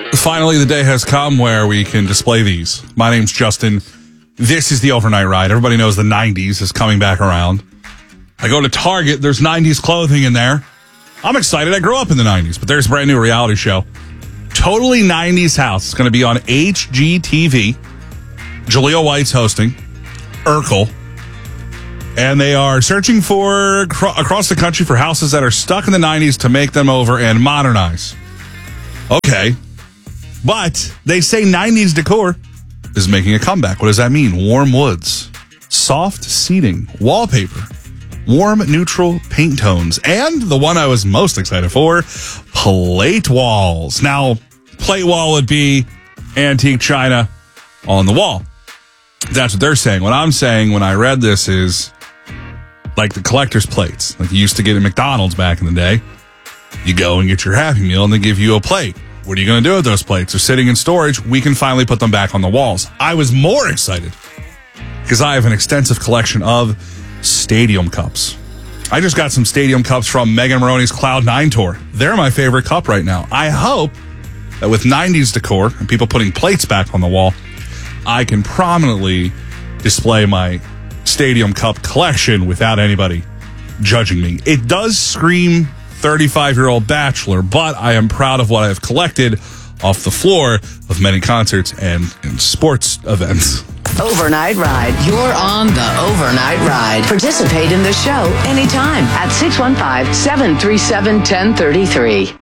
Finally, the day has come where we can display these. My name's Justin. This is the Overnight Ride. Everybody knows the 90s is coming back around. I go to Target. There's 90s clothing in there. I'm excited. I grew up in the 90s, but there's a brand new reality show. Totally 90s House. It's going to be on HGTV. Jaleel White's hosting. Urkel. And they are searching for across the country for houses that are stuck in the 90s to make them over and modernize. Okay. But they say 90s decor is making a comeback. What does that mean? Warm woods, soft seating, wallpaper, warm neutral paint tones, and the one I was most excited for, plate walls. Now, plate wall would be antique china on the wall. That's what they're saying. What I'm saying when I read this is like the collector's plates, like you used to get at McDonald's back in the day. You go and get your Happy Meal and they give you a plate. What are you going to do with those plates? They're sitting in storage. We can finally put them back on the walls. I was more excited because I have an extensive collection of stadium cups. I just got some stadium cups from Megan Maroney's Cloud9 tour. They're my favorite cup right now. I hope that with 90s decor and people putting plates back on the wall, I can prominently display my stadium cup collection without anybody judging me. It does scream 35-year-old bachelor, but I am proud of what I have collected off the floor of many concerts and sports events. Overnight Ride. You're on the Overnight Ride. Participate in the show anytime at 615-737-1033.